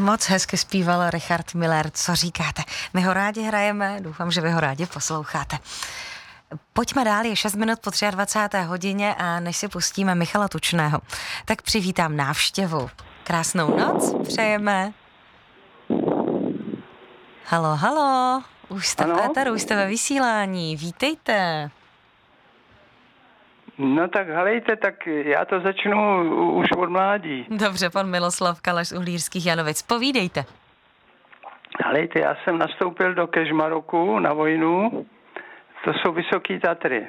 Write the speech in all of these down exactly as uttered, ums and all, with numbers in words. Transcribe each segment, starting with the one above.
Moc hezky zpíval Richard Miller, co říkáte? My ho rádi hrajeme, doufám, že vy ho rádi posloucháte. Pojďme dál, je šest minut po dvacáté třetí hodině a než si pustíme Michala Tučného, tak přivítám návštěvu. Krásnou noc přejeme. Halo, halo, už jste v éteru, už jste ve vysílání, vítejte. No tak halejte, tak já to začnu už od mládí. Dobře, pan Miloslav Kalaš z Uhlířských Janovic, povídejte. Halejte, já jsem nastoupil do Kežmaroku na vojnu, to jsou Vysoký Tatry.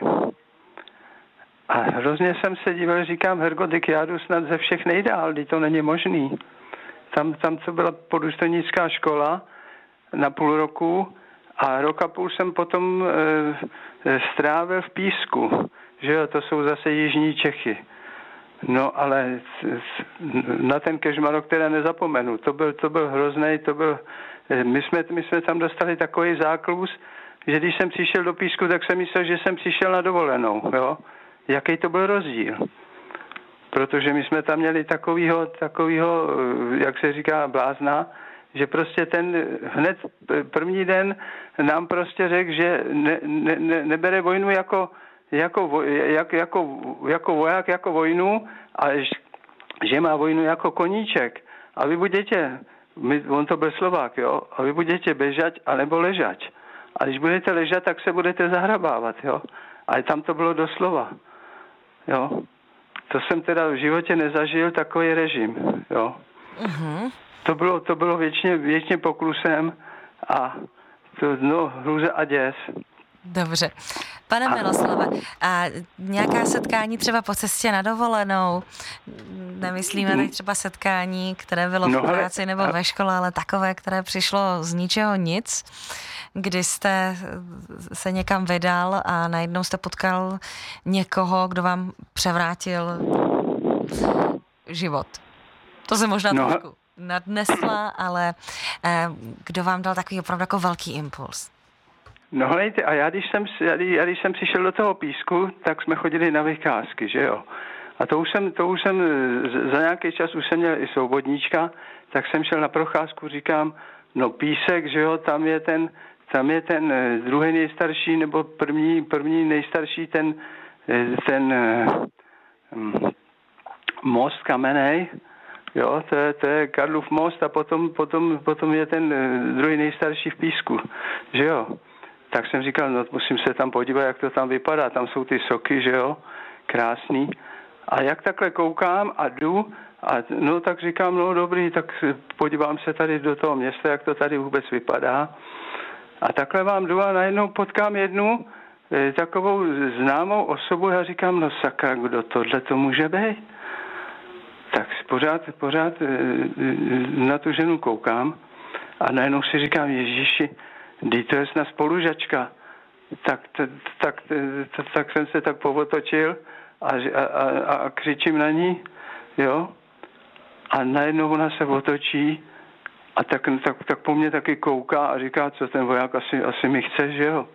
A hrozně jsem se díval, říkám, Hergodik, já jdu snad ze všech nejdál, teď to není možný. Tam, tam co byla podůstojnická škola na půl roku a rok a půl jsem potom e, strávil v Písku. Že jo, to jsou zase jižní Čechy. No ale na ten Kežmarok teda nezapomenu. To byl, to byl hroznej, to byl... My jsme, my jsme tam dostali takový záklus, že když jsem přišel do Písku, tak jsem myslel, že jsem přišel na dovolenou, jo. Jaký to byl rozdíl. Protože my jsme tam měli takovýho, takovýho, jak se říká, blázna, že prostě ten hned první den nám prostě řekl, že ne, ne, ne, nebere vojnu jako Jako, jak, jako, jako voják, jako vojnu, ale že má vojnu jako koníček. A vy budete, my, on to byl Slovák, jo, a vy budete bežať, anebo ležať. A když budete ležat, tak se budete zahrabávat, jo. Ale tam to bylo doslova, jo. To jsem teda v životě nezažil, takový režim, jo. Uh-huh. To bylo, to bylo věčně, věčně poklusem a to, no, hrůza a děs. Dobře. Pane Miloslave, a nějaká setkání třeba po cestě na dovolenou? Nemyslíme teď třeba setkání, které bylo v práci nebo ve škole, ale takové, které přišlo z ničeho nic, kdy jste se někam vydal a najednou jste potkal někoho, kdo vám převrátil život. To se možná no. trošku nadnesla, ale kdo vám dal takový opravdu jako velký impuls? No hejte, a já když, jsem, já když jsem přišel do toho Písku, tak jsme chodili na vycházky, že jo. A to už jsem, to už jsem za nějaký čas už jsem měl i svobodníčka, tak jsem šel na procházku, říkám, no Písek, že jo, tam je ten, tam je ten druhý nejstarší, nebo první, první nejstarší ten, ten um, most kamenej, jo, to je, to je Karlův most a potom, potom, potom je ten druhý nejstarší v Písku, že jo. Tak jsem říkal, no musím se tam podívat, jak to tam vypadá. Tam jsou ty soky, že jo, krásný. A jak takhle koukám a jdu, a no tak říkám, no dobrý, tak podívám se tady do toho města, jak to tady vůbec vypadá. A takhle vám jdu a najednou potkám jednu e, takovou známou osobu a říkám, no sakra, kdo tohle to může být? Tak pořád, pořád e, na tu ženu koukám a najednou si říkám, Ježíši, když to je snad spolužačka, tak, tak, tak, tak, tak jsem se tak povotočil a, a, a, a křičím na ní, jo, a najednou ona se otočí a tak, tak, tak po mně taky kouká a říká, co ten voják asi, asi mi chce, že jo.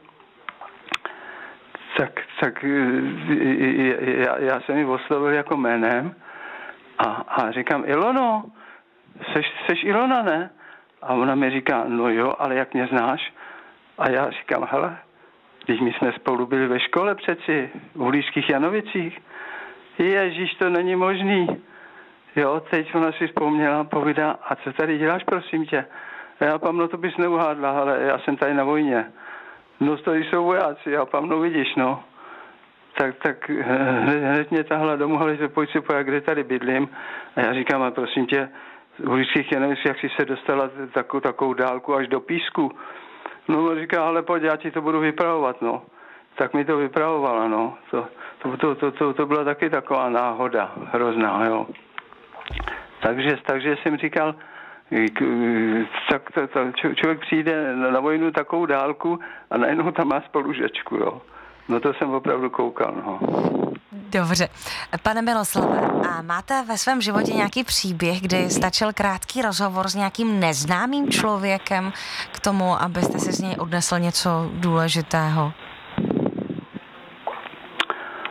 Tak, tak já, já jsem ji oslovil jako jménem a, a říkám, Ilono, seš, seš Ilona, ne? A ona mi říká, no jo, ale jak mě znáš? A já říkám, hele, když my jsme spolu byli ve škole přeci, v Uhlířských Janovicích. Ježíš, to není možný. Jo, teď ona si vzpomněla, povídá, a co tady děláš, prosím tě? A já pám, no to bys neuhádla, ale já jsem tady na vojně. No tady jsou vojáci, já pám, no vidíš, no. Tak, tak hned, hned mě tahla domů, ale se pojď si pojď, kde tady bydlím. A já říkám, a prosím tě, v Uhlířských Janovicích, jak jsi se dostala takovou, takovou dálku až do Písku. No říká, ale pojď, já ti to budu vypravovat, no. Tak mi to vypravovala, no. To, to, to, to, to, to byla taky taková náhoda, hrozná, jo. Takže, takže jsem říkal, tak to, to, člověk přijde na vojnu takovou dálku a najednou tam má spolužačku, jo. No to jsem opravdu koukal, no. Dobře. Pane Miloslave, a máte ve svém životě nějaký příběh, kdy stačil krátký rozhovor s nějakým neznámým člověkem k tomu, abyste si z něj odnesl něco důležitého?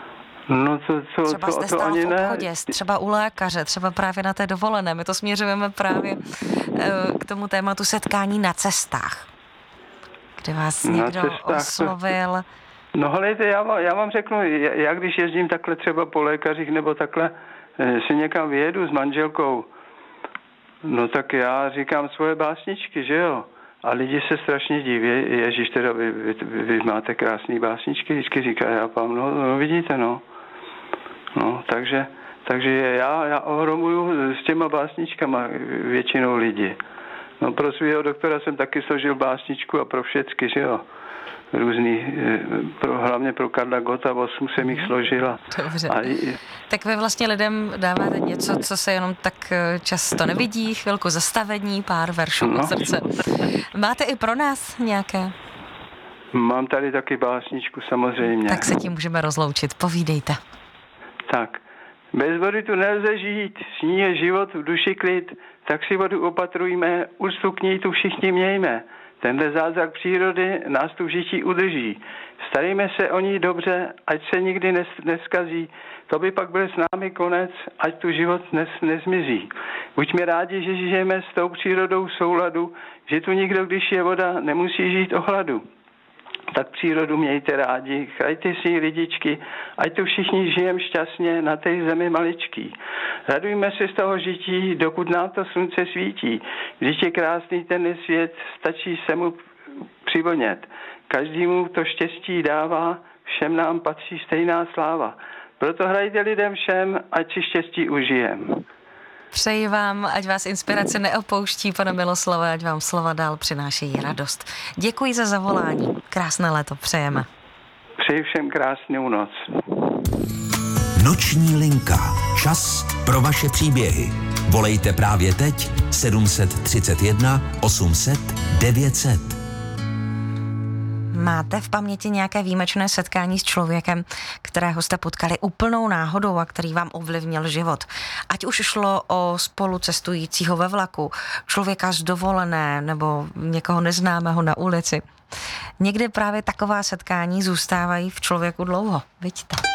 No to, to, třeba to, jste to stál ani v ne. obchodě, třeba u lékaře, třeba právě na té dovolené. My to směřujeme právě k tomu tématu setkání na cestách, kde vás někdo oslovil. To... No helejte, já vám, já vám řeknu, já když jezdím takhle třeba po lékařích nebo takhle si někam vyjedu s manželkou, no tak já říkám svoje básničky, že jo? A lidi se strašně diví, ježíš, teda vy, vy, vy máte krásný básničky, vždycky říká, já pám, no, no vidíte, no. No, takže, takže já, já ohromuju s těma básničkama většinou lidi. No pro svého doktora jsem taky složil básničku a pro všecky, že jo. Různý, pro, hlavně pro Karla Gotta, osm jsem jich složila. Dobře. A... Tak vy vlastně lidem dáváte něco, co se jenom tak často nevidí, chvilku zastavení, pár veršů no. od srdce. Máte i pro nás nějaké? Mám tady taky básničku, samozřejmě. Tak se tím můžeme rozloučit, povídejte. Tak, bez vody tu nelze žít, s ní je život, v duši klid, tak si vodu opatrujme, úctu k ní tu všichni mějme. Tenhle zázrak přírody nás tu v žití udrží. Starejme se o ní dobře, ať se nikdy nes, neskazí. To by pak byl s námi konec, ať tu život nes, nezmizí. Buďme rádi, že žijeme s tou přírodou v souladu, že tu nikdo, když je voda, nemusí žít o hladu. Tak přírodu mějte rádi, chrajte si lidičky, ať tu všichni žijem šťastně na té zemi maličký. Radujme se z toho žití, dokud nám to slunce svítí. Vždyť je krásný ten svět, stačí se mu přivonět. Každému to štěstí dává, všem nám patří stejná sláva. Proto hrajte lidem všem, ať si štěstí užijem. Přeji vám, ať vás inspirace neopouští, pane Miloslave, ať vám slova dál přinášejí radost. Děkuji za zavolání. Krásné léto přejeme. Přeji všem krásnou noc. Noční linka. Čas pro vaše příběhy. Volejte právě teď sedm set třicet jedna osm set devět set. Máte v paměti nějaké výjimečné setkání s člověkem, kterého jste potkali úplnou náhodou a který vám ovlivnil život? Ať už šlo o spolucestujícího ve vlaku, člověka z dovolené nebo někoho neznámého na ulici. Někdy právě taková setkání zůstávají v člověku dlouho. Vidíte?